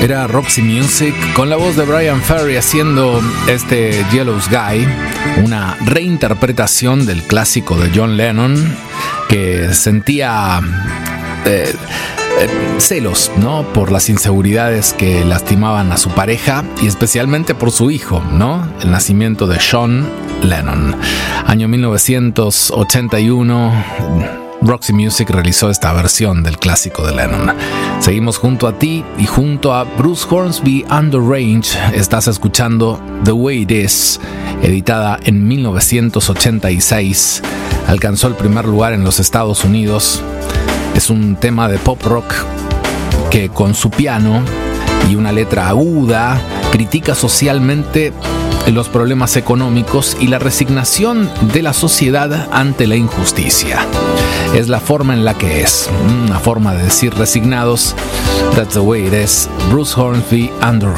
Era Roxy Music con la voz de Bryan Ferry haciendo este Yellow Guy, una reinterpretación del clásico de John Lennon, que sentía celos, ¿no?, por las inseguridades que lastimaban a su pareja y especialmente por su hijo, ¿no?, el nacimiento de Sean Lennon. Año 1981, Roxy Music realizó esta versión del clásico de Lennon. Seguimos junto a ti y junto a Bruce Hornsby and the Range. Estás escuchando The Way It Is, editada en 1986. Alcanzó el primer lugar en los Estados Unidos. Es un tema de pop rock que con su piano y una letra aguda critica socialmente los problemas económicos y la resignación de la sociedad ante la injusticia. Es la forma en la que es, una forma de decir resignados. That's the way it is. Bruce Hornsby and the